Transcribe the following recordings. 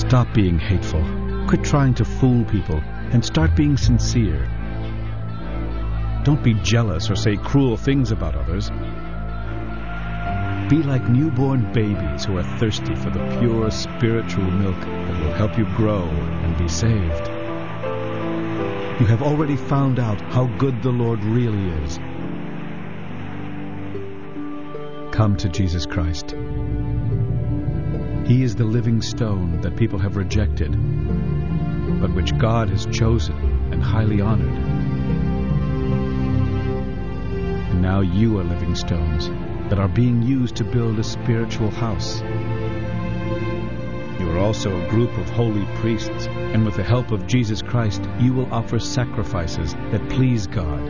Stop being hateful. Quit trying to fool people and start being sincere. Don't be jealous or say cruel things about others. Be like newborn babies who are thirsty for the pure spiritual milk that will help you grow and be saved. You have already found out how good the Lord really is. Come to Jesus Christ. He is the living stone that people have rejected, but which God has chosen and highly honored. And now you are living stones that are being used to build a spiritual house. You are also a group of holy priests, and with the help of Jesus Christ, you will offer sacrifices that please God.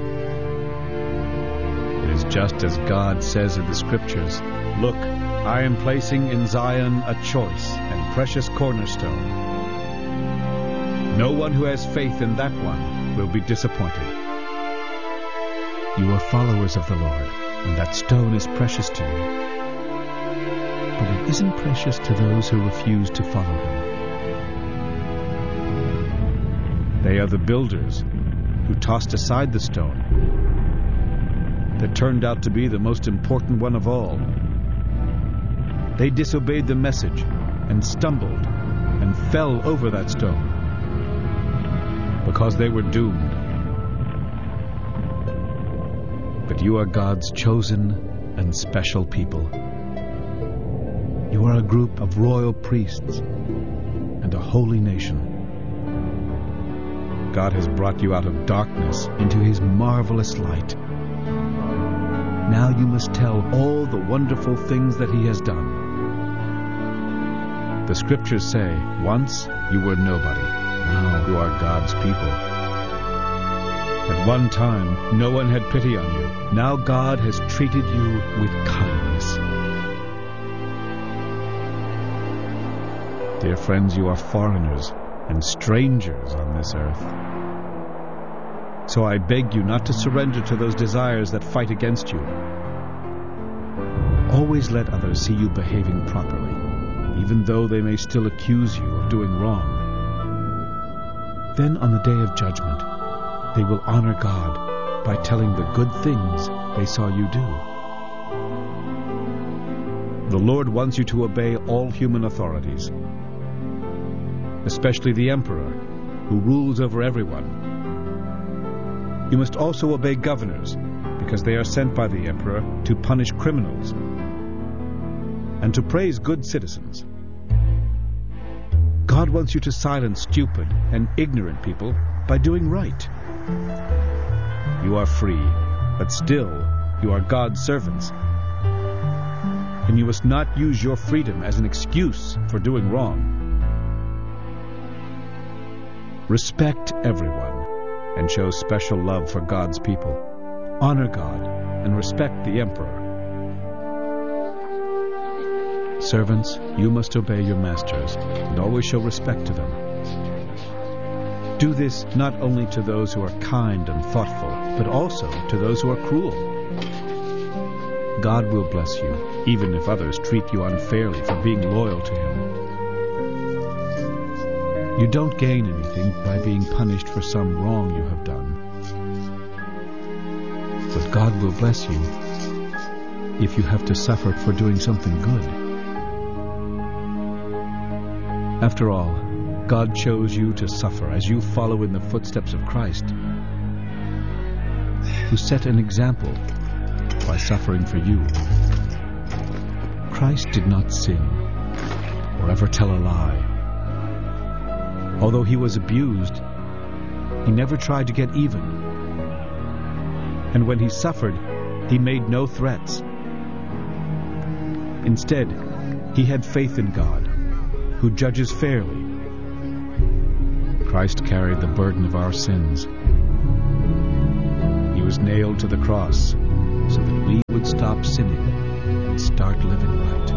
It is just as God says in the Scriptures, "Look, I am placing in Zion a choice and precious cornerstone. No one who has faith in that one will be disappointed." You are followers of the Lord, and that stone is precious to you. But it isn't precious to those who refuse to follow him. They are the builders who tossed aside the stone that turned out to be the most important one of all. They disobeyed the message and stumbled and fell over that stone because they were doomed. But you are God's chosen and special people. You are a group of royal priests and a holy nation. God has brought you out of darkness into his marvelous light. Now you must tell all the wonderful things that he has done. The Scriptures say, once you were nobody, now you are God's people. At one time, no one had pity on you. Now God has treated you with kindness. Dear friends, you are foreigners and strangers on this earth. So I beg you not to surrender to those desires that fight against you. Always let others see you behaving properly, even though they may still accuse you of doing wrong. Then on the day of judgment, they will honor God by telling the good things they saw you do. The Lord wants you to obey all human authorities, especially the emperor, who rules over everyone. You must also obey governors, because they are sent by the emperor to punish criminals and to praise good citizens. God wants you to silence stupid and ignorant people by doing right. You are free, but still you are God's servants. And you must not use your freedom as an excuse for doing wrong. Respect everyone and show special love for God's people. Honor God and respect the emperor. Servants, you must obey your masters and always show respect to them. Do this not only to those who are kind and thoughtful, but also to those who are cruel. God will bless you, even if others treat you unfairly for being loyal to him. You don't gain anything by being punished for some wrong you have done. But God will bless you if you have to suffer for doing something good. After all, God chose you to suffer as you follow in the footsteps of Christ, who set an example by suffering for you. Christ did not sin or ever tell a lie. Although he was abused, he never tried to get even. And when he suffered, he made no threats. Instead, he had faith in God, who judges fairly. Christ carried the burden of our sins. He was nailed to the cross so that we would stop sinning and start living right.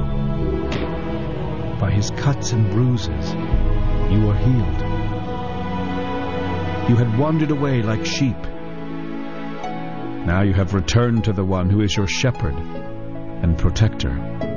By his cuts and bruises, you are healed. You had wandered away like sheep. Now you have returned to the one who is your shepherd and protector.